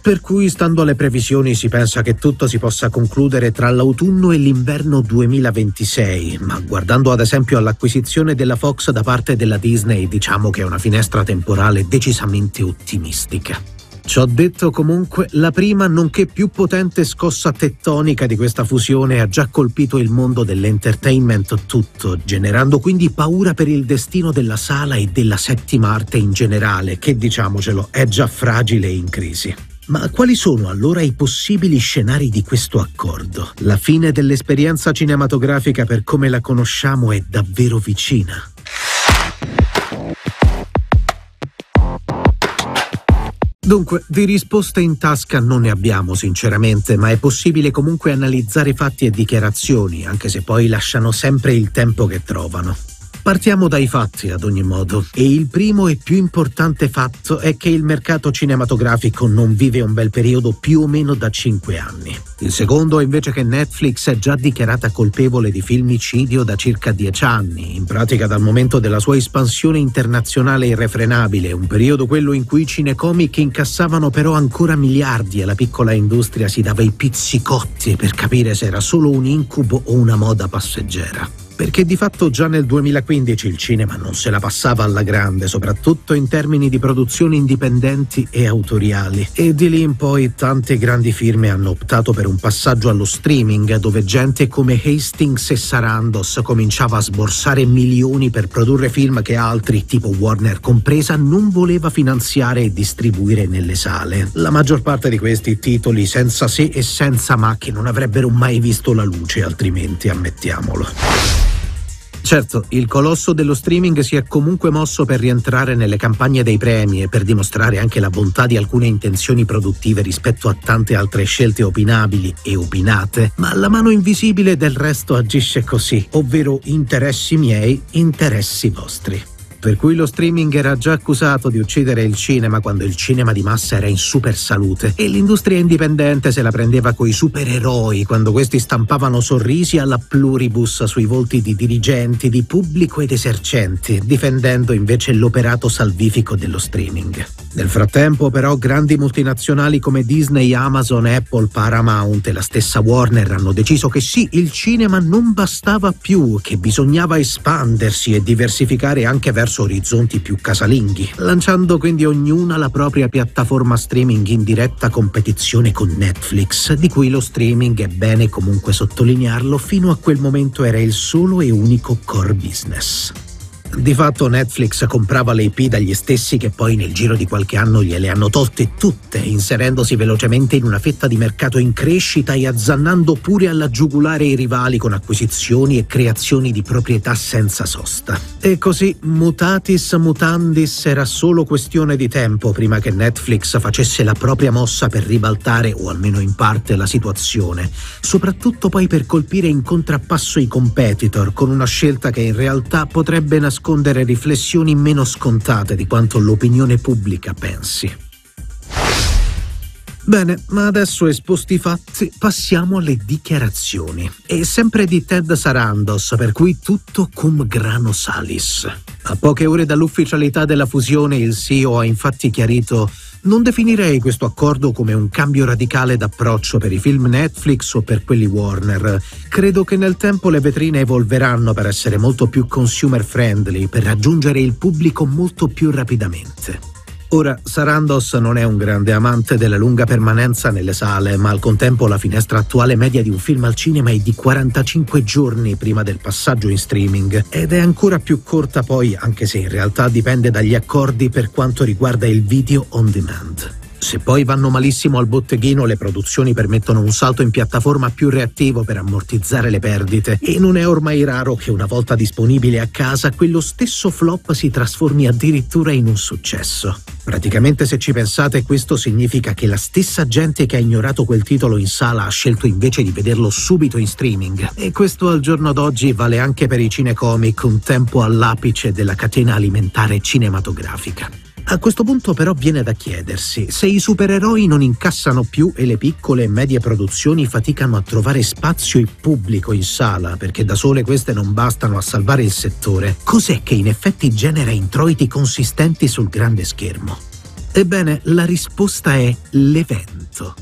Per cui, stando alle previsioni, si pensa che tutto si possa concludere tra l'autunno e l'inverno 2026, ma guardando ad esempio all'acquisizione della Fox da parte della Disney, diciamo che è una finestra temporale decisamente ottimistica. Ciò detto, comunque, la prima nonché più potente scossa tettonica di questa fusione ha già colpito il mondo dell'entertainment tutto, generando quindi paura per il destino della sala e della settima arte in generale, che, diciamocelo, è già fragile e in crisi. Ma quali sono allora i possibili scenari di questo accordo? La fine dell'esperienza cinematografica per come la conosciamo è davvero vicina? Dunque, di risposte in tasca non ne abbiamo sinceramente, ma è possibile comunque analizzare fatti e dichiarazioni, anche se poi lasciano sempre il tempo che trovano. Partiamo dai fatti ad ogni modo, e il primo e più importante fatto è che il mercato cinematografico non vive un bel periodo più o meno da 5 anni. Il secondo è invece che Netflix è già dichiarata colpevole di filmicidio da circa 10 anni, in pratica dal momento della sua espansione internazionale irrefrenabile, un periodo quello in cui i cinecomic incassavano però ancora miliardi e la piccola industria si dava i pizzicotti per capire se era solo un incubo o una moda passeggera. Perché di fatto già nel 2015 il cinema non se la passava alla grande, soprattutto in termini di produzioni indipendenti e autoriali. E di lì in poi tante grandi firme hanno optato per un passaggio allo streaming, dove gente come Hastings e Sarandos cominciava a sborsare milioni per produrre film che altri, tipo Warner compresa, non voleva finanziare e distribuire nelle sale. La maggior parte di questi titoli senza se e senza ma, che non avrebbero mai visto la luce altrimenti, ammettiamolo. Certo, il colosso dello streaming si è comunque mosso per rientrare nelle campagne dei premi e per dimostrare anche la bontà di alcune intenzioni produttive rispetto a tante altre scelte opinabili e opinate, ma la mano invisibile del resto agisce così, ovvero interessi miei, interessi vostri. Per cui lo streaming era già accusato di uccidere il cinema quando il cinema di massa era in super salute, e l'industria indipendente se la prendeva coi supereroi quando questi stampavano sorrisi alla pluribus sui volti di dirigenti, di pubblico ed esercenti, difendendo invece l'operato salvifico dello streaming. Nel frattempo però grandi multinazionali come Disney, Amazon, Apple, Paramount e la stessa Warner hanno deciso che sì, il cinema non bastava più, che bisognava espandersi e diversificare anche verso orizzonti più casalinghi, lanciando quindi ognuna la propria piattaforma streaming in diretta competizione con Netflix, di cui lo streaming, è bene comunque sottolinearlo, fino a quel momento era il solo e unico core business. Di fatto Netflix comprava le IP dagli stessi che poi nel giro di qualche anno gliele hanno tolte tutte, inserendosi velocemente in una fetta di mercato in crescita e azzannando pure alla giugulare i rivali con acquisizioni e creazioni di proprietà senza sosta. E così, mutatis mutandis, era solo questione di tempo prima che Netflix facesse la propria mossa per ribaltare, o almeno in parte, la situazione, soprattutto poi per colpire in contrappasso i competitor, con una scelta che in realtà potrebbe nascondere riflessioni meno scontate di quanto l'opinione pubblica pensi. Bene, ma adesso esposti i fatti, passiamo alle dichiarazioni. E sempre di Ted Sarandos, per cui tutto cum grano salis. A poche ore dall'ufficialità della fusione, il CEO ha infatti chiarito: non definirei questo accordo come un cambio radicale d'approccio per i film Netflix o per quelli Warner. Credo che nel tempo le vetrine evolveranno per essere molto più consumer friendly, per raggiungere il pubblico molto più rapidamente. Ora, Sarandos non è un grande amante della lunga permanenza nelle sale, ma al contempo la finestra attuale media di un film al cinema è di 45 giorni prima del passaggio in streaming, ed è ancora più corta poi, anche se in realtà dipende dagli accordi per quanto riguarda il video on demand. Se poi vanno malissimo al botteghino, le produzioni permettono un salto in piattaforma più reattivo per ammortizzare le perdite, e non è ormai raro che una volta disponibile a casa quello stesso flop si trasformi addirittura in un successo. Praticamente, se ci pensate, questo significa che la stessa gente che ha ignorato quel titolo in sala ha scelto invece di vederlo subito in streaming, e questo al giorno d'oggi vale anche per i cinecomic, un tempo all'apice della catena alimentare cinematografica. A questo punto però viene da chiedersi: se i supereroi non incassano più e le piccole e medie produzioni faticano a trovare spazio e pubblico in sala, perché da sole queste non bastano a salvare il settore, cos'è che in effetti genera introiti consistenti sul grande schermo? Ebbene, la risposta è l'evento.